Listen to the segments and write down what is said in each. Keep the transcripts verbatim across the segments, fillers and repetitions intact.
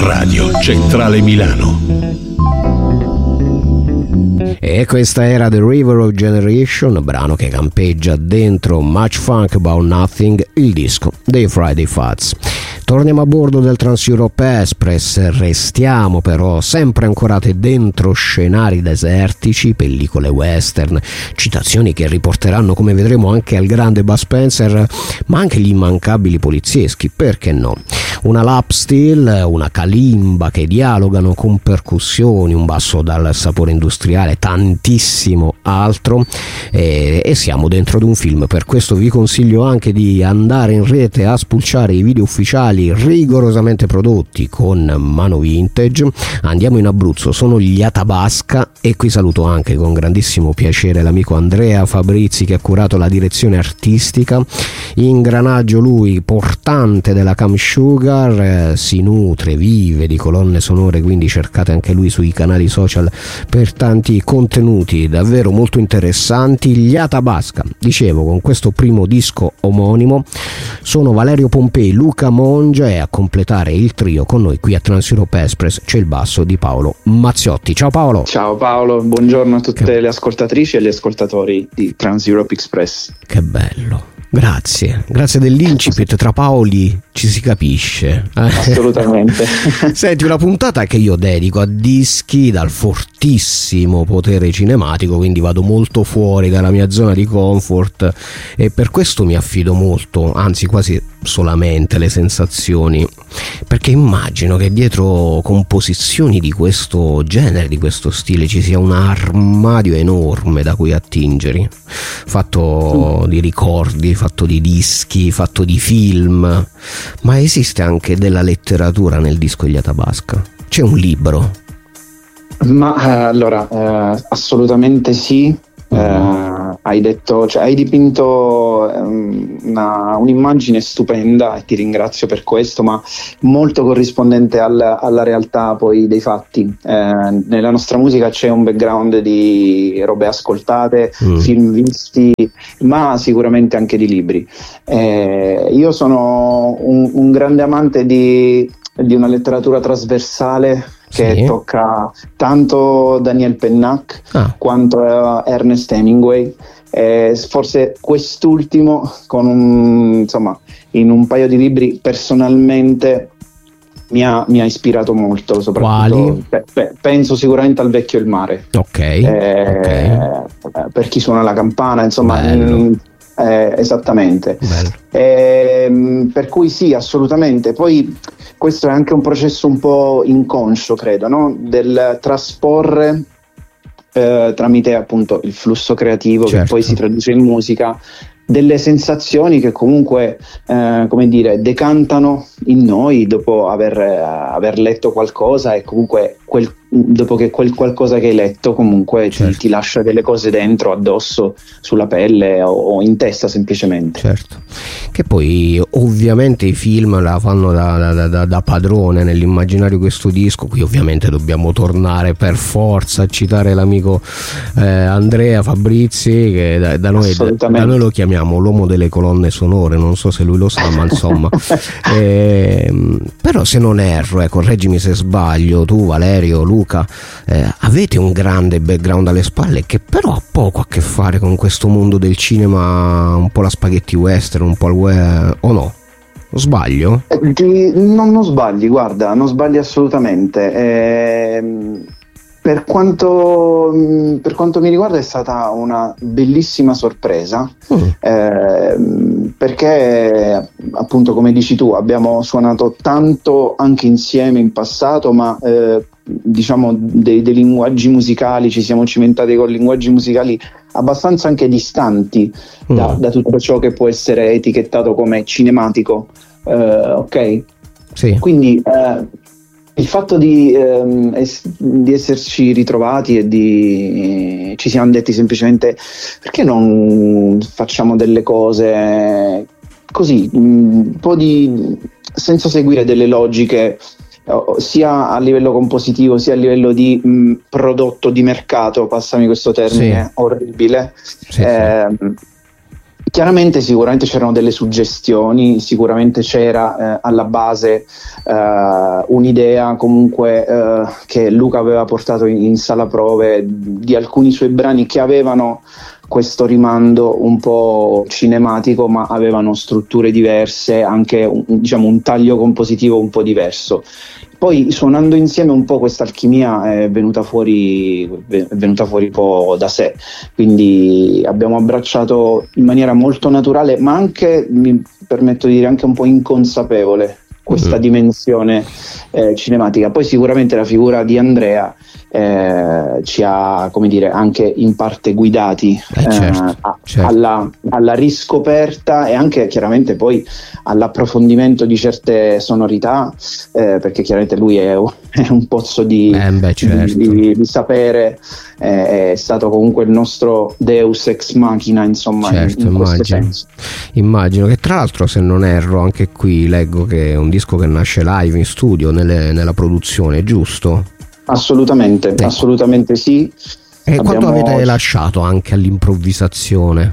Radio Centrale Milano. E questa era The River of Generation, brano che campeggia dentro Much Funk About Nothing, il disco dei Friday Fuzz. Torniamo a bordo del Trans-Europe Express, restiamo però sempre ancorate dentro scenari desertici, pellicole western, citazioni che riporteranno, come vedremo, anche al grande Bud Spencer, ma anche gli immancabili polizieschi, perché no? Una lap steel, una kalimba che dialogano con percussioni, un basso dal sapore industriale, tantissimo altro, e, e siamo dentro ad un film. Per questo vi consiglio anche di andare in rete a spulciare i video ufficiali rigorosamente prodotti con mano vintage. Andiamo in Abruzzo, sono gli Atabasca, e qui saluto anche con grandissimo piacere l'amico Andrea Fabrizi che ha curato la direzione artistica. Ingranaggio lui, portante della Cam Sugar, eh, si nutre, vive di colonne sonore, quindi cercate anche lui sui canali social per tanti contenuti davvero molto interessanti. Gli Atabasca, dicevo, con questo primo disco omonimo sono Valerio Pompei, Luca Monge, e a completare il trio con noi qui a Trans-Europe Express c'è il basso di Paolo Mazziotti. Ciao Paolo. Ciao Paolo, buongiorno a tutte che... le ascoltatrici e gli ascoltatori di Trans-Europe Express. Che bello. Grazie, grazie dell'incipit, tra Paoli ci si capisce. Assolutamente. Senti, una puntata che io dedico a dischi dal fortissimo potere cinematico, quindi vado molto fuori dalla mia zona di comfort e per questo mi affido molto, anzi quasi solamente, le sensazioni, perché immagino che dietro composizioni di questo genere, di questo stile, ci sia un armadio enorme da cui attingere, fatto di ricordi, fatto di dischi, fatto di film. Ma esiste anche della letteratura nel disco degli Atabasca? C'è un libro? Ma eh, allora eh, assolutamente sì. Eh, hai detto, cioè, hai dipinto um, una, un'immagine stupenda e ti ringrazio per questo, ma molto corrispondente al, alla realtà poi dei fatti. Eh, nella nostra musica c'è un background di robe ascoltate, mm. film visti, ma sicuramente anche di libri. Eh, io sono un, un grande amante di, di una letteratura trasversale che sì. tocca tanto Daniel Pennac ah. quanto uh, Ernest Hemingway, eh, forse quest'ultimo con un, insomma, in un paio di libri personalmente mi ha, mi ha ispirato molto, soprattutto pe, pe, penso sicuramente al Vecchio e il mare, ok, eh, okay. Per chi suona la campana, insomma, mh, eh, esattamente, eh, per cui sì, assolutamente. Poi questo è anche un processo un po' inconscio, credo, no? Del trasporre eh, tramite appunto il flusso creativo, certo, che poi si traduce in musica, delle sensazioni che comunque eh, come dire, decantano in noi dopo aver, eh, aver letto qualcosa, e comunque quel, dopo che quel qualcosa che hai letto comunque certo. ti, ti lascia delle cose dentro, addosso, sulla pelle o, o in testa semplicemente. Certo, che poi ovviamente i film la fanno da, da, da, da padrone nell'immaginario questo disco. Qui ovviamente dobbiamo tornare per forza a citare l'amico eh, Andrea Fabrizi, che da, da, noi, da, da noi lo chiamiamo l'uomo delle colonne sonore, non so se lui lo sa, ma insomma eh, però se non erro, eh, correggimi se sbaglio, tu Valerio, Luca, eh, avete un grande background alle spalle che però ha poco a che fare con questo mondo del cinema, un po' la spaghetti western, un po' il web, o no? Sbaglio? Eh, non, non sbagli, guarda, non sbagli assolutamente. Eh, Per quanto, per quanto mi riguarda è stata una bellissima sorpresa, mm. eh, perché appunto, come dici tu, abbiamo suonato tanto anche insieme in passato, ma eh, diciamo dei, dei linguaggi musicali, ci siamo cimentati con linguaggi musicali abbastanza anche distanti mm. da, da tutto ciò che può essere etichettato come cinematico, eh, ok? Sì. Quindi eh, il fatto di, ehm, es- di esserci ritrovati e di ci siamo detti semplicemente perché non facciamo delle cose così, un po' di senza seguire delle logiche sia a livello compositivo sia a livello di mh, prodotto di mercato, passami questo termine sì. orribile, sì, eh, sì. chiaramente sicuramente c'erano delle suggestioni, sicuramente c'era eh, alla base eh, un'idea comunque eh, che Luca aveva portato in, in sala prove di alcuni suoi brani che avevano questo rimando un po' cinematico, ma avevano strutture diverse, anche un, diciamo un taglio compositivo un po' diverso. Poi suonando insieme un po' questa alchimia è venuta fuori, è venuta fuori un po' da sé, quindi abbiamo abbracciato in maniera molto naturale, ma anche, mi permetto di dire, anche un po' inconsapevole questa mm. dimensione eh, cinematica. Poi sicuramente la figura di Andrea eh, ci ha, come dire, anche in parte guidati eh, certo, eh, a, certo. Alla, alla riscoperta e anche chiaramente poi all'approfondimento di certe sonorità, eh, perché chiaramente lui è, è un pozzo di, eh beh, certo. di, di, di sapere, eh, è stato comunque il nostro Deus ex machina, insomma, certo, in, in questo immagino. senso. Immagino che, tra l'altro, se non erro, anche qui leggo che è un disco che nasce live in studio nelle, nella produzione, giusto? Assolutamente, ecco. assolutamente sì. E Abbiamo... quanto avete lasciato anche all'improvvisazione?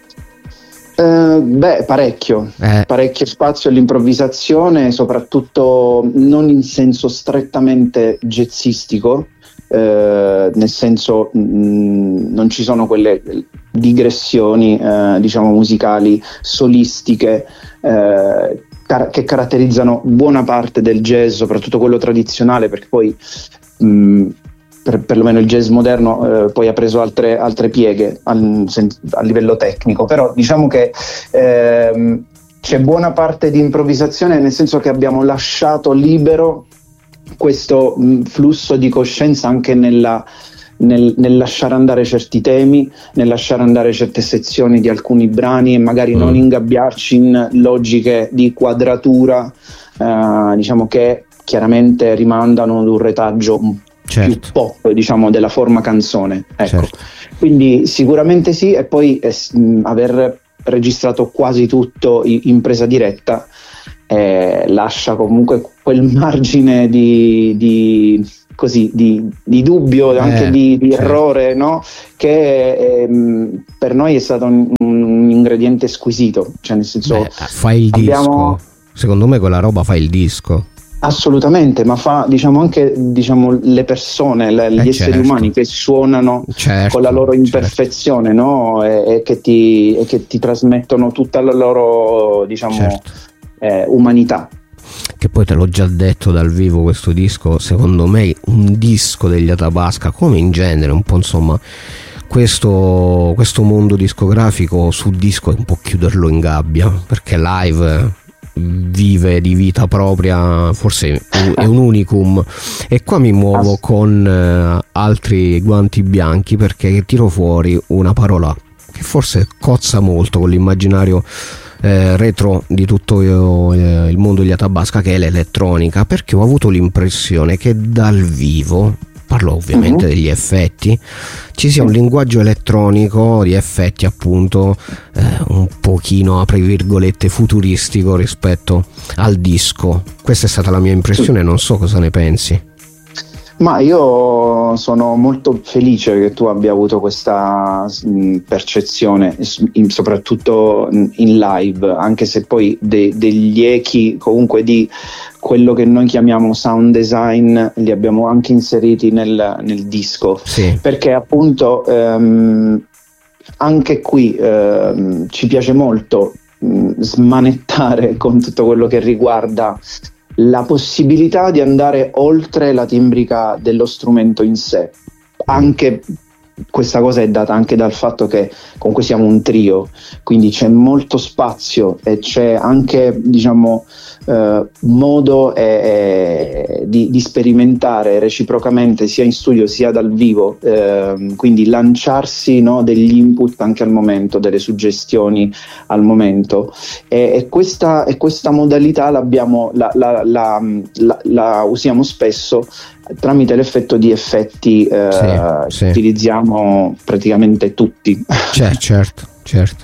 Uh, beh, parecchio, eh. parecchio spazio all'improvvisazione, soprattutto non in senso strettamente jazzistico, eh, nel senso mh, non ci sono quelle digressioni eh, diciamo musicali solistiche eh, car- che caratterizzano buona parte del jazz, soprattutto quello tradizionale, perché poi mh, Per, perlomeno il jazz moderno eh, poi ha preso altre, altre pieghe al, a livello tecnico, però diciamo che ehm, c'è buona parte di improvvisazione, nel senso che abbiamo lasciato libero questo mh, flusso di coscienza anche nella, nel, nel lasciare andare certi temi, nel lasciare andare certe sezioni di alcuni brani e magari mm. non ingabbiarci in logiche di quadratura eh, diciamo che chiaramente rimandano ad un retaggio un certo. più pop, diciamo, della forma canzone, ecco. Certo. Quindi sicuramente sì, e poi eh, mh, aver registrato quasi tutto in presa diretta eh, lascia comunque quel margine di, di così di, di dubbio, eh, anche di, di certo. errore, no? Che ehm, per noi è stato un, un ingrediente squisito, cioè nel senso Beh, fai il abbiamo... disco, secondo me quella roba fa il disco. Assolutamente, ma fa diciamo anche diciamo le persone, le, gli eh esseri certo. umani che suonano certo, con la loro imperfezione, certo. no? E, e, che ti, e che ti trasmettono tutta la loro diciamo certo. eh, umanità. Che poi te l'ho già detto dal vivo, questo disco secondo me un disco degli Atabasca, come in genere un po' insomma questo, questo mondo discografico su disco è un po' chiuderlo in gabbia, perché live vive di vita propria, forse è un unicum, e qua mi muovo con uh, altri guanti bianchi perché tiro fuori una parola che forse cozza molto con l'immaginario eh, retro di tutto io, eh, il mondo degli Atabasca, che è l'elettronica, perché ho avuto l'impressione che dal vivo, parlo ovviamente uh-huh. degli effetti, ci sia un linguaggio elettronico di effetti appunto eh, un pochino apri virgolette futuristico rispetto al disco. Questa è stata la mia impressione, non so cosa ne pensi. Ma io sono molto felice che tu abbia avuto questa mh, percezione, in, soprattutto in live, anche se poi de, degli echi comunque di quello che noi chiamiamo sound design li abbiamo anche inseriti nel, nel disco, sì. perché appunto ehm, anche qui ehm, ci piace molto mh, smanettare con tutto quello che riguarda la possibilità di andare oltre la timbrica dello strumento in sé. Anche questa cosa è data anche dal fatto che comunque siamo un trio, quindi c'è molto spazio e c'è anche diciamo eh, modo eh, eh, di, di sperimentare reciprocamente sia in studio sia dal vivo, eh, quindi lanciarsi no, degli input anche al momento, delle suggestioni al momento, e, e, questa, e questa modalità l'abbiamo, la, la, la, la, la usiamo spesso tramite l'effetto di effetti eh, sì, sì. utilizziamo praticamente tutti. Certo, certo, certo.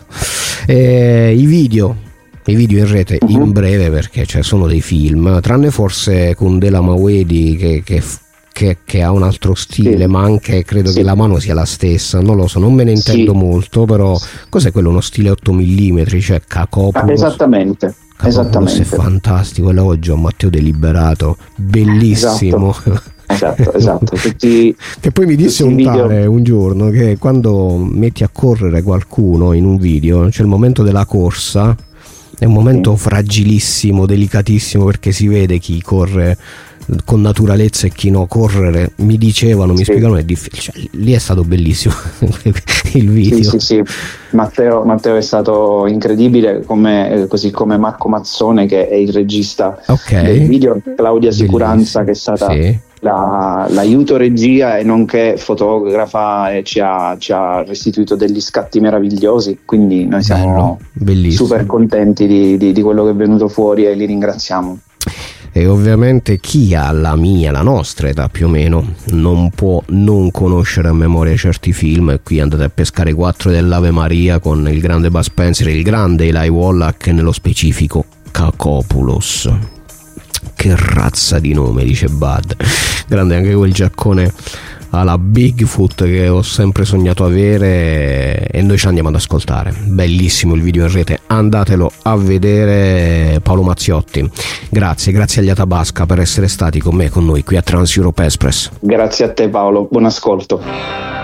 Eh, i video, i video in rete uh-huh. in breve, perché cioè, sono dei film, tranne forse con Dela Mawedi che, che che, che ha un altro stile, sì. ma anche credo sì. che la mano sia la stessa, non lo so, non me ne intendo sì. molto, però cos'è quello, uno stile otto millimetri, cioè Cacopoulos? Ah, esattamente. Cacopoulos Esattamente. è fantastico, quello oggi ho Matteo Deliberato, bellissimo. Esatto. Esatto, esatto. Tutti, che poi mi disse un tale un giorno che quando metti a correre qualcuno in un video, c'è il momento della corsa, è un momento sì. fragilissimo, delicatissimo, perché si vede chi corre con naturalezza e chi no. Correre, mi dicevano, mi sì. spiegavano, è difficile, cioè, lì è stato bellissimo il video. Sì, sì, sì. Matteo, Matteo è stato incredibile, come, così come Marco Mazzone, che è il regista okay. del video, Claudia Sicuranza, bellissimo. Che è stata sì. la, l'aiuto regia e nonché fotografa, e ci ha, ci ha restituito degli scatti meravigliosi, quindi noi siamo Bello, super contenti di, di, di quello che è venuto fuori e li ringraziamo. E ovviamente chi ha la mia, la nostra età più o meno, non può non conoscere a memoria certi film, e qui andate a pescare quattro dell'Ave Maria con il grande Bud Spencer, il grande Eli Wallach e nello specifico Cacopoulos. Che razza di nome, dice Bud. Grande anche quel giaccone alla Bigfoot che ho sempre sognato avere, e noi ci andiamo ad ascoltare. Bellissimo il video in rete, andatelo a vedere. Paolo Mazziotti, grazie, grazie agli Atabasca per essere stati con me, con noi qui a Trans Europe Express. Grazie a te Paolo, buon ascolto.